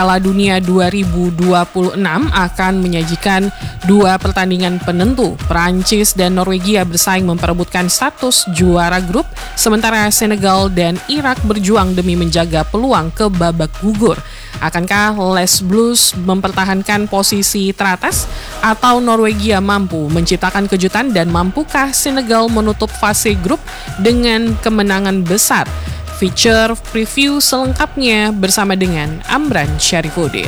Piala Dunia 2026 akan menyajikan dua pertandingan penentu. Prancis dan Norwegia bersaing memperebutkan status juara grup, sementara Senegal dan Irak berjuang demi menjaga peluang ke babak gugur. Akankah Les Blues mempertahankan posisi teratas atau Norwegia mampu menciptakan kejutan dan mampukah Senegal menutup fase grup dengan kemenangan besar? Feature preview selengkapnya bersama dengan Amran Syarifuddin.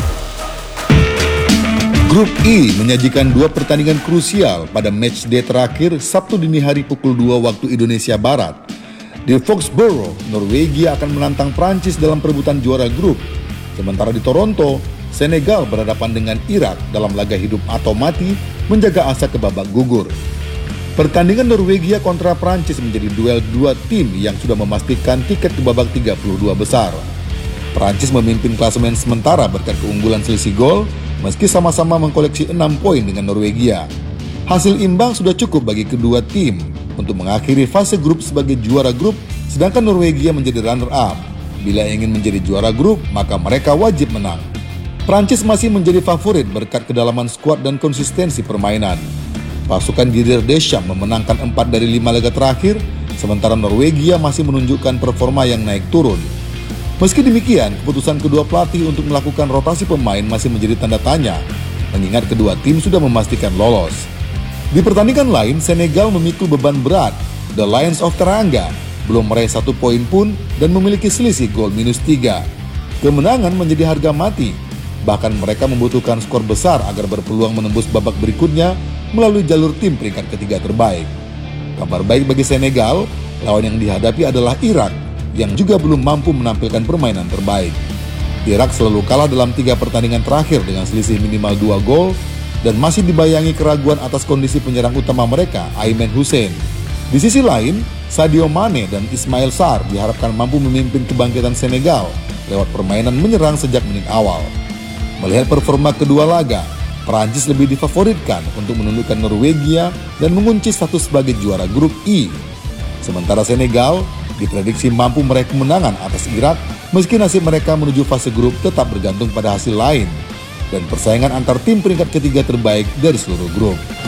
Grup I menyajikan dua pertandingan krusial pada matchday terakhir Sabtu dini hari pukul 2 waktu Indonesia Barat. Di Foxborough, Norwegia akan menantang Prancis dalam perebutan juara grup. Sementara di Toronto, Senegal berhadapan dengan Irak dalam laga hidup atau mati menjaga asa ke babak gugur. Pertandingan Norwegia kontra Prancis menjadi duel dua tim yang sudah memastikan tiket ke babak 32 besar. Prancis memimpin klasemen sementara berkat keunggulan selisih gol, meski sama-sama mengkoleksi 6 poin dengan Norwegia. Hasil imbang sudah cukup bagi kedua tim untuk mengakhiri fase grup sebagai juara grup, sedangkan Norwegia menjadi runner-up. Bila ingin menjadi juara grup, maka mereka wajib menang. Prancis masih menjadi favorit berkat kedalaman skuad dan konsistensi permainan. Pasukan Didier Deschamps memenangkan 4 dari 5 laga terakhir, sementara Norwegia masih menunjukkan performa yang naik turun. Meski demikian, keputusan kedua pelatih untuk melakukan rotasi pemain masih menjadi tanda tanya, mengingat kedua tim sudah memastikan lolos. Di pertandingan lain, Senegal memikul beban berat. The Lions of Teranga belum meraih 1 poin pun dan memiliki selisih gol -3. Kemenangan menjadi harga mati, bahkan mereka membutuhkan skor besar agar berpeluang menembus babak berikutnya melalui jalur tim peringkat ketiga terbaik. Kabar baik bagi Senegal, lawan yang dihadapi adalah Irak yang juga belum mampu menampilkan permainan terbaik. Irak selalu kalah dalam 3 pertandingan terakhir dengan selisih minimal 2 gol dan masih dibayangi keraguan atas kondisi penyerang utama mereka, Ayman Hussein. Di sisi lain, Sadio Mane dan Ismail Sarr diharapkan mampu memimpin kebangkitan Senegal lewat permainan menyerang sejak menit awal. Melihat performa kedua laga, Prancis lebih difavoritkan untuk menundukkan Norwegia dan mengunci status sebagai juara grup I. Sementara Senegal diprediksi mampu meraih kemenangan atas Irak meski nasib mereka menuju fase grup tetap bergantung pada hasil lain dan persaingan antar tim peringkat ketiga terbaik dari seluruh grup.